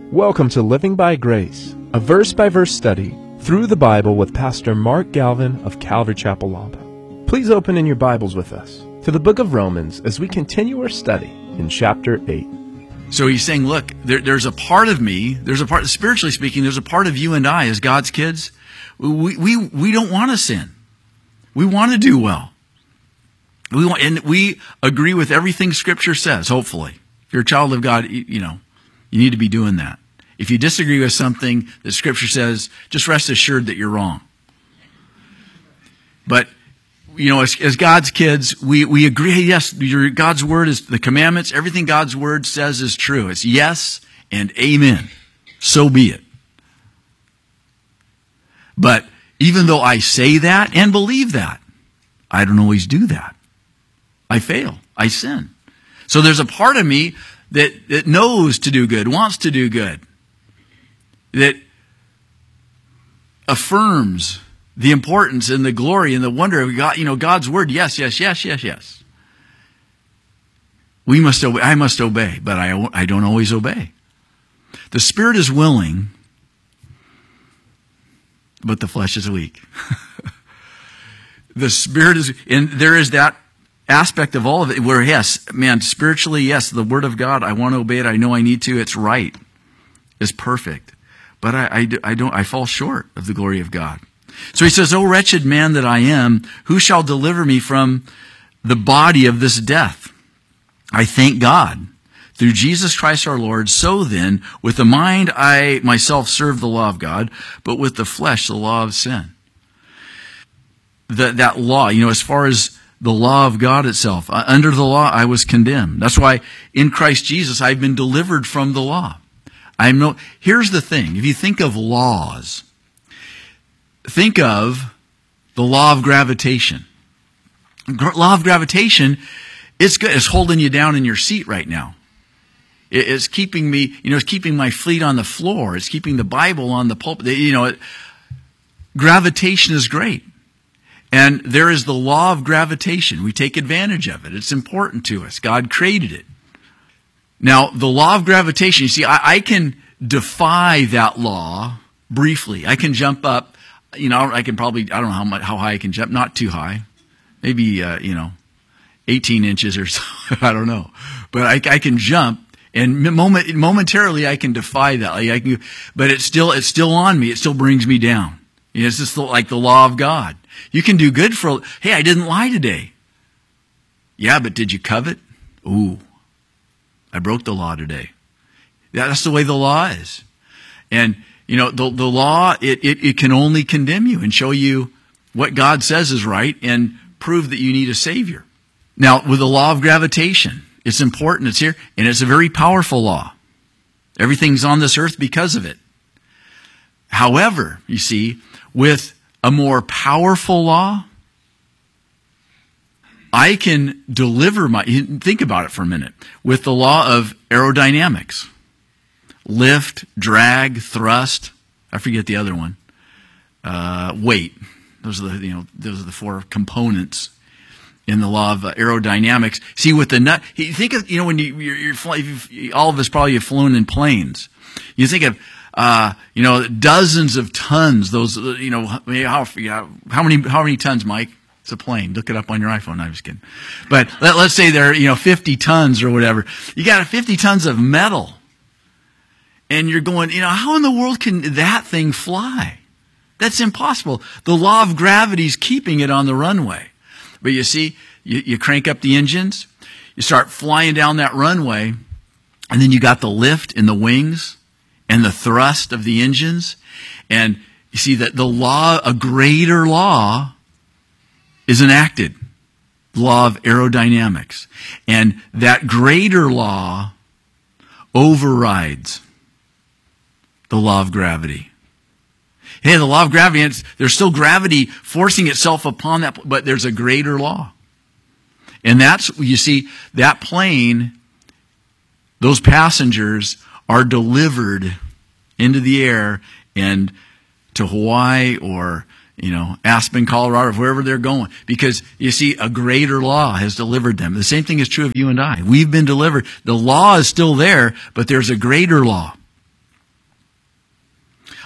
Welcome to Living by Grace, a verse-by-verse study through the Bible with Pastor Mark Galvin of Calvary Chapel, Lampa. Please open in your Bibles with us to the book of Romans as we continue our study in chapter 8. So he's saying, look, there's a part of me, spiritually speaking, there's a part of you and I as God's kids. We don't want to sin. We want to do well. And we agree with everything Scripture says, hopefully. If you're a child of God, you need to be doing that. If you disagree with something that Scripture says, just rest assured that you're wrong. But, as God's kids, we agree, yes, God's Word is the commandments. Everything God's Word says is true. It's yes and amen. So be it. But even though I say that and believe that, I don't always do that. I fail. I sin. So there's a part of me that knows to do good, wants to do good, that affirms the importance and the glory and the wonder of God, God's Word. Yes, yes, yes, yes, yes. We must obey. I must obey, but I don't always obey. The Spirit is willing, but the flesh is weak. The Spirit is, and there is that aspect of all of it where, yes, man, spiritually, yes, the Word of God, I want to obey it. I know I need to. It's right. It's perfect. But I fall short of the glory of God. So he says, "O wretched man that I am, who shall deliver me from the body of this death? I thank God through Jesus Christ our Lord. So then, with the mind I myself serve the law of God, but with the flesh the law of sin." That law, as far as the law of God itself, under the law I was condemned. That's why in Christ Jesus I've been delivered from the law. Here's the thing. If you think of laws, think of the law of gravitation. Law of gravitation, it's good. It's holding you down in your seat right now. It's keeping me, it's keeping my feet on the floor. It's keeping the Bible on the pulpit. Gravitation is great. And there is the law of gravitation. We take advantage of it. It's important to us. God created it. Now, the law of gravitation, you see, I can defy that law briefly. I can jump up, I can probably, I don't know how high I can jump, not too high. Maybe, 18 inches or so, I don't know. But I can jump, and momentarily I can defy that. But it's still on me. It still brings me down. It's just like the law of God. You can do good hey, I didn't lie today. Yeah, but did you covet? Ooh, I broke the law today. That's the way the law is. And, the law, it can only condemn you and show you what God says is right and prove that you need a Savior. Now, with the law of gravitation, it's important. It's here, and it's a very powerful law. Everything's on this earth because of it. However, you see, with a more powerful law, I can deliver think about it for a minute, with the law of aerodynamics. Lift, drag, thrust, I forget the other one. Weight. Those are the four components in the law of aerodynamics. See, with the nut, think of, when you're all of us probably have flown in planes. You think of, dozens of tons. Those, how many tons, Mike? It's a plane. Look it up on your iPhone. No, I'm just kidding. But let's say they're, 50 tons or whatever. You got 50 tons of metal. And you're going, how in the world can that thing fly? That's impossible. The law of gravity is keeping it on the runway. But you see, you crank up the engines, you start flying down that runway, and then you got the lift in the wings and the thrust of the engines. And you see that a greater law is enacted. The law of aerodynamics. And that greater law overrides the law of gravity. Hey, the law of gravity, there's still gravity forcing itself upon that, but there's a greater law. And that's, you see, that plane, those passengers are delivered into the air and to Hawaii or, Aspen, Colorado, or wherever they're going. Because, you see, a greater law has delivered them. The same thing is true of you and I. We've been delivered. The law is still there, but there's a greater law.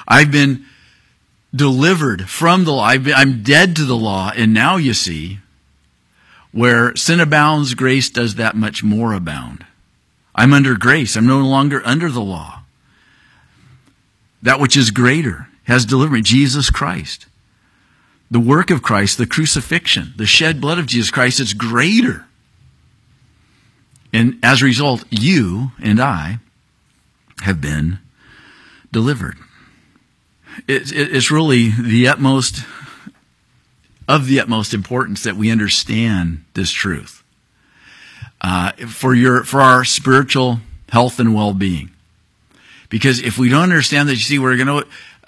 I've been delivered from the law. I'm dead to the law. And now you see, where sin abounds, grace does that much more abound. I'm under grace. I'm no longer under the law. That which is greater has delivered me, Jesus Christ. The work of Christ, the crucifixion, the shed blood of Jesus Christ, it's greater. And as a result, you and I have been delivered. It's really the utmost importance that we understand this truth for our spiritual health and well-being. Because if we don't understand that, you see, we're going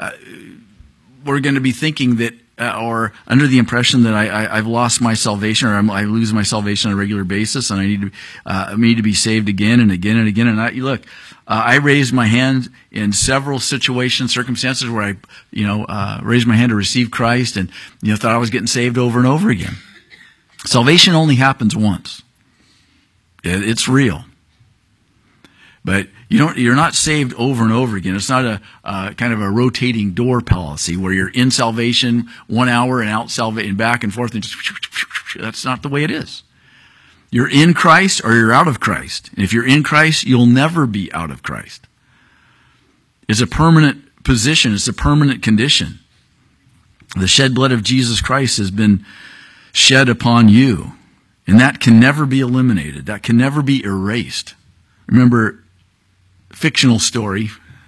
to be thinking that, or under the impression that I've lost my salvation, or I lose my salvation on a regular basis, and I need to be saved again and again and again. And I raised my hand in several circumstances where I raised my hand to receive Christ, and thought I was getting saved over and over again. Salvation only happens once. It's real. But you're not saved over and over again. It's not a kind of a rotating door policy where you're in salvation 1 hour and out salvation, back and forth. And that's not the way it is. You're in Christ or you're out of Christ. And if you're in Christ, you'll never be out of Christ. It's a permanent position. It's a permanent condition. The shed blood of Jesus Christ has been shed upon you. And that can never be eliminated. That can never be erased. Remember, fictional story,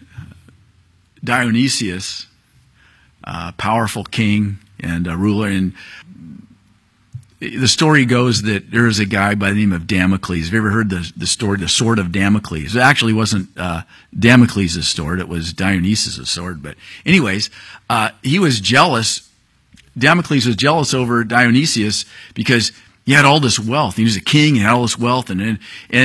Dionysius, powerful king and ruler, and the story goes that there is a guy by the name of Damocles. Have you ever heard the story, the sword of Damocles? It actually wasn't Damocles' sword, it was Dionysius' sword. But anyways, he was jealous. Damocles was jealous over Dionysius because he had all this wealth. He was a king and had all this wealth, and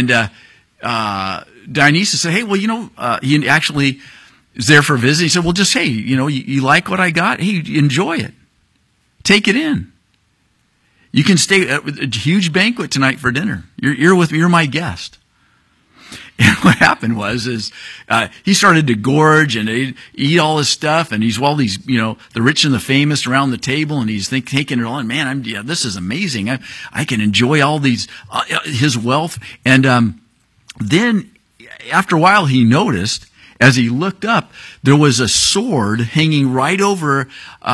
Dionysius said, hey, well, he actually was there for a visit. He said, well, just, hey, you like what I got? Hey, enjoy it. Take it in. You can stay at a huge banquet tonight for dinner. You're with me. You're my guest. And what happened was he started to gorge and eat all his stuff, and he's these the rich and the famous around the table, and he's taking it all. And man, this is amazing. I can enjoy all these his wealth. And then after a while, he noticed, as he looked up, there was a sword hanging right over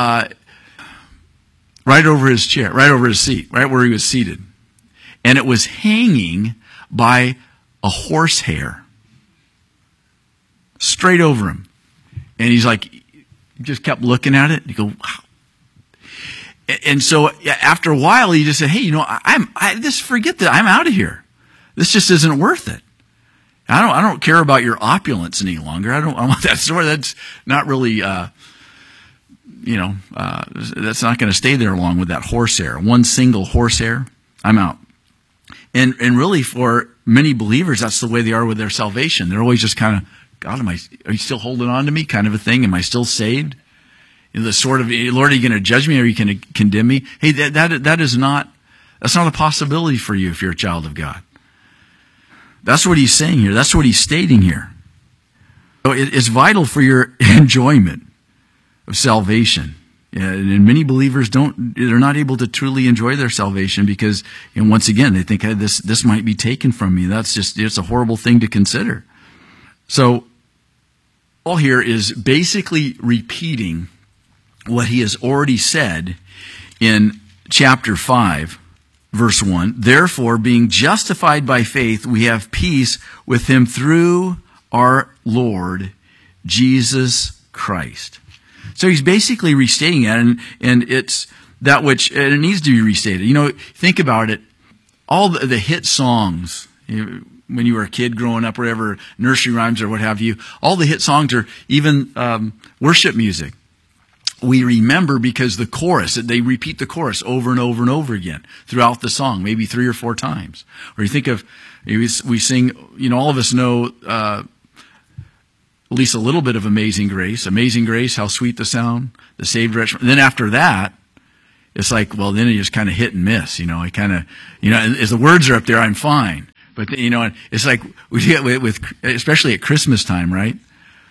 his chair, right over his seat, right where he was seated. And it was hanging by a horsehair, straight over him. And he's like, just kept looking at it. And he go, wow. And so after a while, he just said, hey, just forget that. I'm out of here. This just isn't worth it. I don't care about your opulence any longer. I want that sword. That's not really, that's not going to stay there long with that horsehair. One single horsehair, I'm out. And really for many believers, that's the way they are with their salvation. They're always just kind of, God, are you still holding on to me? Kind of a thing. Am I still saved? The sort of, Lord, are you going to judge me? Or are you going to condemn me? Hey, that's not a possibility for you if you're a child of God. That's what he's saying here. That's what he's stating here. So it's vital for your enjoyment of salvation. And many believers they're not able to truly enjoy their salvation because, once again, they think, hey, this might be taken from me. It's a horrible thing to consider. So Paul here is basically repeating what he has already said in chapter 5. Verse 1, therefore, being justified by faith, we have peace with him through our Lord Jesus Christ. So he's basically restating that, and it's that which, and it needs to be restated. Think about it. All the hit songs, when you were a kid growing up, whatever, nursery rhymes or what have you, all the hit songs are even worship music. We remember because the chorus, they repeat the chorus over and over and over again throughout the song, maybe 3 or 4 times. Or you think of, we sing, all of us know at least a little bit of Amazing Grace. Amazing Grace, how sweet the sound, the saved wretch. And then after that, it's like, well, then you just kind of hit and miss. I kind of, as the words are up there, I'm fine. But, it's like we get with especially at Christmas time, right?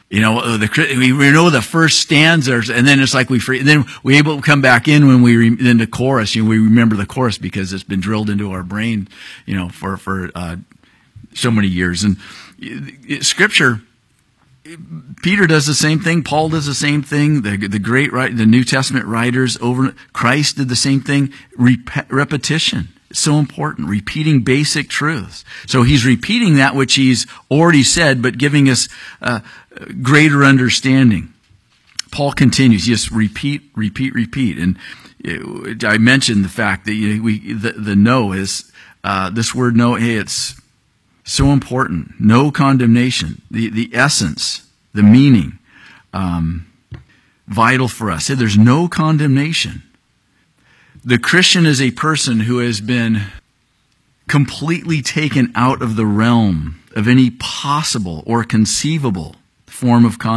We know the first stanzas, and then it's like and then we able to come back in when in the chorus. We remember the chorus because it's been drilled into our brain, for so many years. And Scripture, Peter does the same thing. Paul does the same thing. The New Testament writers Christ did the same thing. Repetition. It's so important. Repeating basic truths. So he's repeating that which he's already said, but giving us greater understanding. Paul continues. Just repeat. And I mentioned the fact that the no is this word no. Hey, it's so important. No condemnation. The essence, the meaning, vital for us. Hey, there's no condemnation. The Christian is a person who has been completely taken out of the realm of any possible or conceivable form of condemnation.